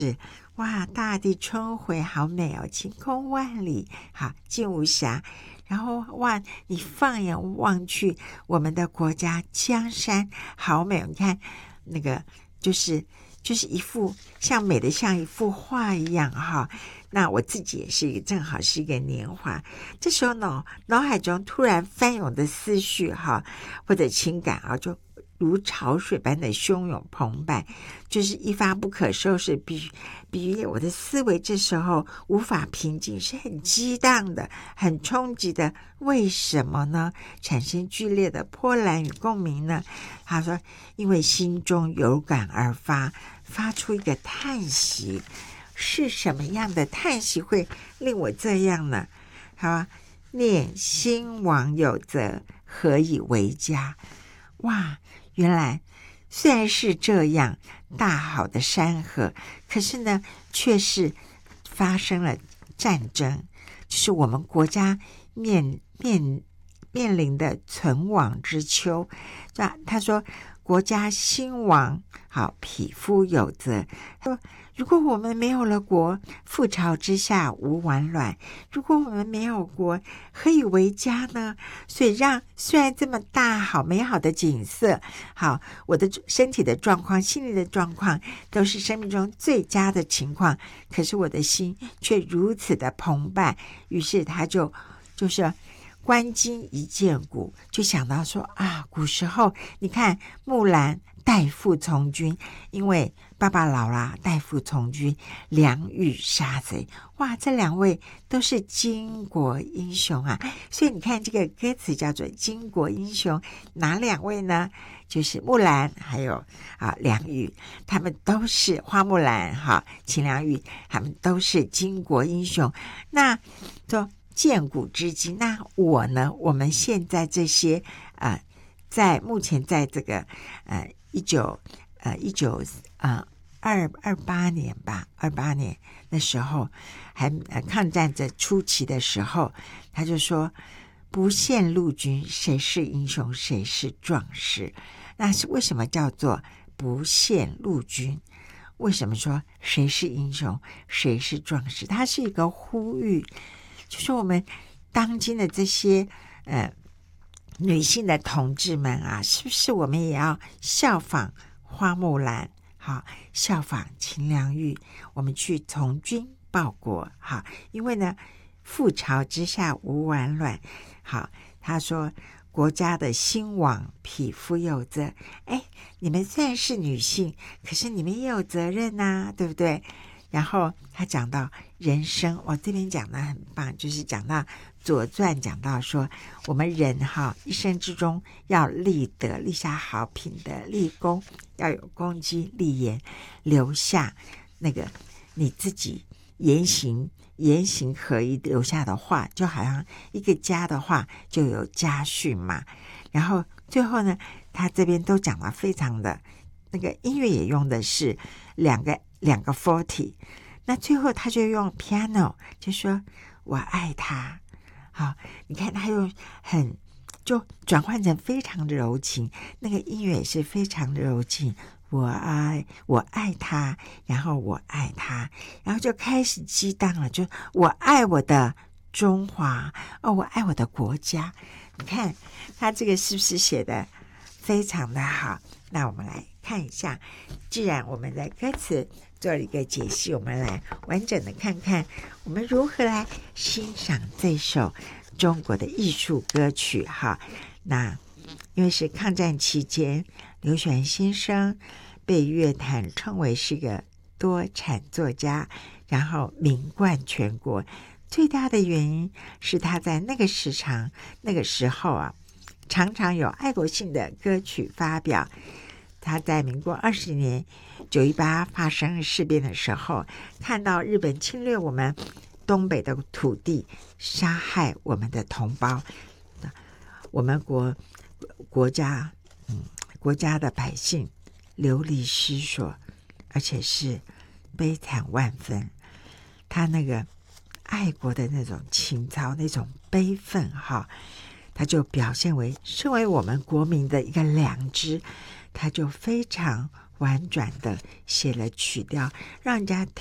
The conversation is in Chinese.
哇，大地春回好美哦，晴空万里，好静无暇。然后哇，你放眼望去，我们的国家江山好美，你看那个就是一幅美的像一幅画一样哈。那我自己也是正好是一个年华，这时候脑海中突然翻涌的思绪哈，或者情感啊，就如潮水般的汹涌澎湃，就是一发不可收拾，比喻我的思维这时候无法平静，是很激荡的，很冲击的。为什么呢？产生剧烈的波澜与共鸣呢？他说，因为心中有感而发出一个叹息。是什么样的叹息会令我这样呢？好，念兴亡有则，何以为家？哇，原来虽然是这样大好的山河，可是呢，却是发生了战争，就是我们国家面临的存亡之秋。他说，国家兴亡，好，匹夫有责。说，如果我们没有了国，覆巢之下无完卵；如果我们没有国，何以为家呢？所以虽然这么大好美好的景色，好，我的身体的状况、心理的状况都是生命中最佳的情况，可是我的心却如此的澎湃。于是他就是观今一见古，就想到说啊，古时候你看木兰代父从军，因为爸爸老了，代父从军，梁玉杀贼。哇，这两位都是巾帼英雄啊！所以你看这个歌词叫做巾帼英雄，哪两位呢？就是木兰还有梁玉，他们都是花木兰秦梁玉，他们都是巾帼英雄。那就见古知今。那我呢？我们现在这些在目前在这个28年吧，28年那时候还抗战者初期的时候，他就说不羡陆军，谁是英雄谁是壮士。那是为什么叫做不羡陆军？为什么说谁是英雄谁是壮士？它是一个呼吁，就是我们当今的这些女性的同志们啊，是不是我们也要效仿花木兰，好，效仿秦良玉，我们去从军报国，好，因为呢，覆巢之下无完卵，好，他说国家的兴亡，匹夫有责。哎，你们虽然是女性，可是你们也有责任啊，对不对？然后他讲到人生，我这边讲的很棒，就是讲到左传，讲到说我们人一生之中要立德，立下好品德，立功，要有功绩立言，留下那个你自己言行合一留下的话，就好像一个家的话就有家训嘛。然后最后呢，他这边都讲了非常的那个音乐也用的是两个 40， 那最后他就用 piano 就说我爱他。好，你看他用就转换成非常的柔情，那个音乐也是非常的柔情，我爱他，然后我爱他，然后就开始激荡了，就我爱我的中华，我爱我的国家。你看他这个是不是写的非常的好？那我们来看一下，既然我们的歌词做了一个解析，我们来完整的看看我们如何来欣赏这首中国的艺术歌曲哈。那因为是抗战期间，刘选先生被乐坛称为是个多产作家，然后名冠全国。最大的原因是他在那个时候常常有爱国性的歌曲发表。他在民国20年918发生事变的时候，看到日本侵略我们东北的土地，杀害我们的同胞，我们国家的百姓流离失所，而且是悲惨万分。他那个爱国的那种情操，那种悲愤他就表现为身为我们国民的一个良知，他就非常婉转的写了曲调，让人家